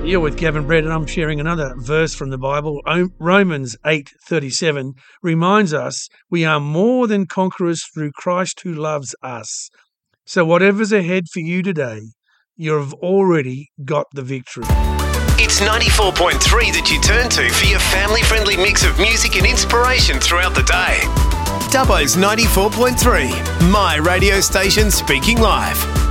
You're with Gavin Brett, and I'm sharing another verse from the Bible. Romans 8:37 reminds us we are more than conquerors through Christ who loves us. So whatever's ahead for you today, you've already got the victory. It's 94.3 that you turn to for your family-friendly mix of music and inspiration throughout the day. Dubbo's 94.3, my radio station speaking live.